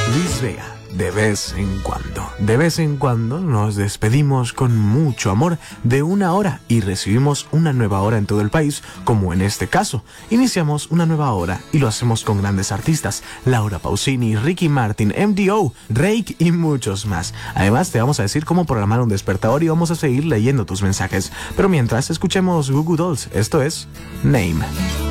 Luis Vega. De vez en cuando nos despedimos con mucho amor de una hora y recibimos una nueva hora en todo el país, como en este caso. Iniciamos una nueva hora y lo hacemos con grandes artistas, Laura Pausini, Ricky Martin, MDO, Rake y muchos más. Además te vamos a decir cómo programar un despertador y vamos a seguir leyendo tus mensajes. Pero mientras escuchemos Goo Goo Dolls, esto es Name.